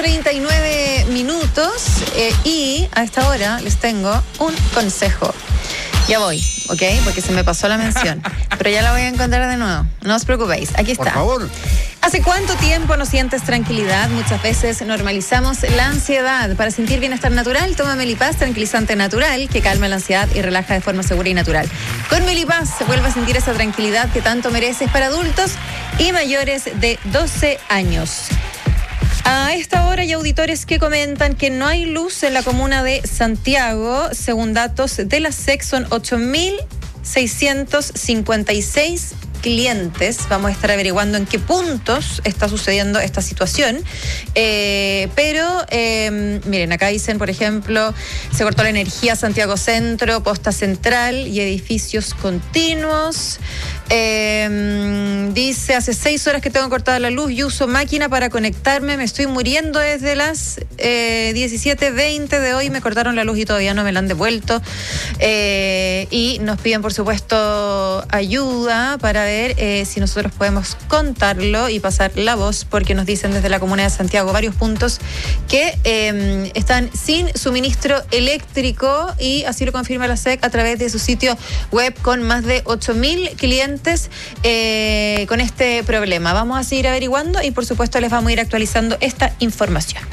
8:39 y a esta hora les tengo un consejo. Ya voy, ¿ok? Porque se me pasó la mención. Pero ya la voy a encontrar de nuevo. No os preocupéis, aquí está. Por favor. ¿Hace cuánto tiempo no sientes tranquilidad? Muchas veces normalizamos la ansiedad. Para sentir bienestar natural, toma Melipaz, tranquilizante natural, que calma la ansiedad y relaja de forma segura y natural. Con Melipaz vuelve a sentir esa tranquilidad que tanto mereces para adultos y mayores de 12 años. A esta hora hay auditores que comentan que no hay luz en la comuna de Santiago. Según datos de la SEC, son 8.656 clientes. Vamos a estar averiguando en qué puntos está sucediendo esta situación. Pero miren, acá dicen, por ejemplo, se cortó la energía Santiago Centro, Posta Central y edificios continuos. Dice, hace 6 horas que tengo cortada la luz y uso máquina para conectarme. Me estoy muriendo desde las 17:20 de hoy. Me cortaron la luz y todavía no me la han devuelto. Y nos piden, por supuesto, ayuda para ver si nosotros podemos contarlo y pasar la voz, porque nos dicen desde la Comuna de Santiago varios puntos que están sin suministro eléctrico, y así lo confirma la SEC a través de su sitio web, con más de 8.000 clientes con este problema. Vamos a seguir averiguando y por supuesto les vamos a ir actualizando esta información.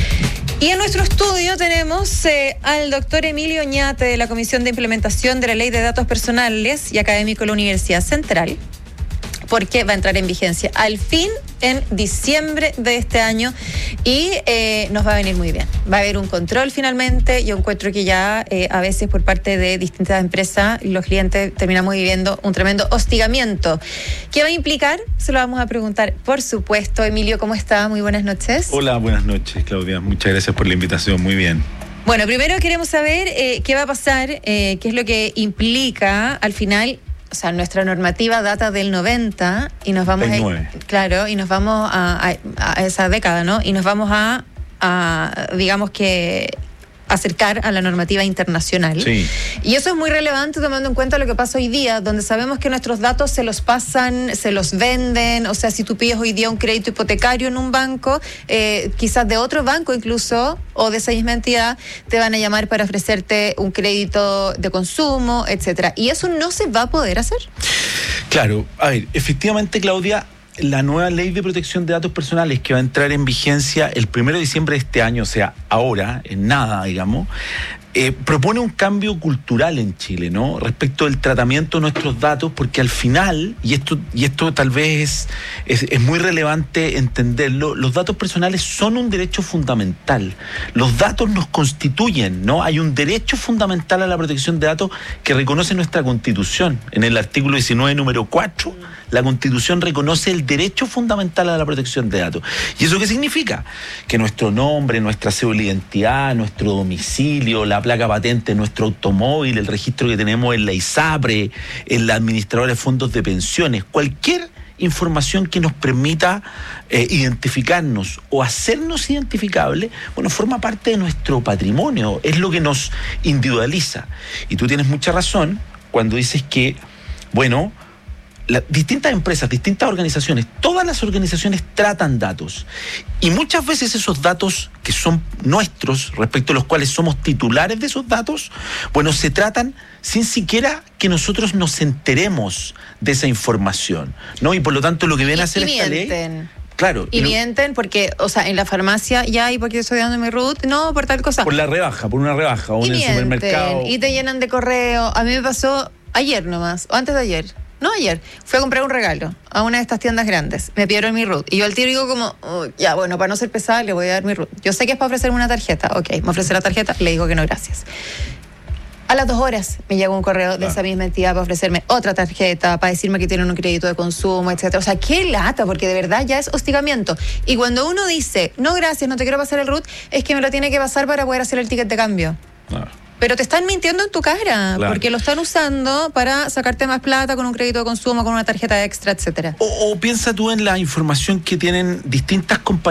Y en nuestro estudio tenemos al doctor Emilio Oñate, de la Comisión de Implementación de la Ley de Datos Personales y académico de la Universidad Central, porque va a entrar en vigencia al fin en diciembre de este año y nos va a venir muy bien. Va a haber un control finalmente. Yo encuentro que ya a veces por parte de distintas empresas los clientes terminamos viviendo un tremendo hostigamiento. ¿Qué va a implicar? Se lo vamos a preguntar, por supuesto. Emilio, ¿cómo está? Muy buenas noches. Hola, buenas noches, Claudia. Muchas gracias por la invitación. Muy bien. Bueno, primero queremos saber qué va a pasar, qué es lo que implica al final. O sea, nuestra normativa data del 90 y nos vamos y nos vamos a esa década, ¿no? Y nos vamos a digamos que acercar a la normativa internacional. Sí. Y eso es muy relevante tomando en cuenta lo que pasa hoy día, donde sabemos que nuestros datos se los pasan, se los venden. O sea, si tú pides hoy día un crédito hipotecario en un banco, quizás de otro banco incluso, o de esa misma entidad, te van a llamar para ofrecerte un crédito de consumo, etcétera. Y eso no se va a poder hacer. Claro, a ver, efectivamente, Claudia, la nueva ley de protección de datos personales, que va a entrar en vigencia el 1 de diciembre de este año, o sea, ahora, en nada, digamos, propone un cambio cultural en Chile, ¿no? Respecto del tratamiento de nuestros datos, porque al final, y esto tal vez es muy relevante entenderlo, los datos personales son un derecho fundamental. Los datos nos constituyen, ¿no? Hay un derecho fundamental a la protección de datos que reconoce nuestra Constitución. En el artículo 19, número 4, la Constitución reconoce el derecho fundamental a la protección de datos. ¿Y eso qué significa? Que nuestro nombre, nuestra cédula de identidad, nuestro domicilio, la placa patente, nuestro automóvil, el registro que tenemos en la ISAPRE, en la administradora de fondos de pensiones, cualquier información que nos permita identificarnos o hacernos identificables, bueno, forma parte de nuestro patrimonio, es lo que nos individualiza. Y tú tienes mucha razón cuando dices que, bueno, distintas empresas, distintas organizaciones, todas las organizaciones tratan datos, y muchas veces esos datos que son nuestros, respecto a los cuales somos titulares de esos datos, bueno, se tratan sin siquiera que nosotros nos enteremos de esa información, ¿no? Y por lo tanto lo que viene a hacer esta ley... Claro. Y mienten porque, o sea, en la farmacia ya, y porque estoy dando mi root, no, por tal cosa. Por una rebaja, o en el supermercado. Y te llenan de correo. A mí me pasó ayer nomás, o antes de ayer. No, ayer. Fui a comprar un regalo a una de estas tiendas grandes. Me pidieron mi root. Y yo al tiro digo como, ya, bueno, para no ser pesada, le voy a dar mi root. Yo sé que es para ofrecerme una tarjeta. Ok, me ofrece la tarjeta, le digo que no, gracias. A las 2 horas me llegó un correo de esa misma entidad para ofrecerme otra tarjeta, para decirme que tienen un crédito de consumo, etcétera. O sea, qué lata, porque de verdad ya es hostigamiento. Y cuando uno dice, no, gracias, no te quiero pasar el root, es que me lo tiene que pasar para poder hacer el ticket de cambio. Pero te están mintiendo en tu cara, claro, porque lo están usando para sacarte más plata con un crédito de consumo, con una tarjeta extra, etcétera. O piensa tú en la información que tienen distintas compañías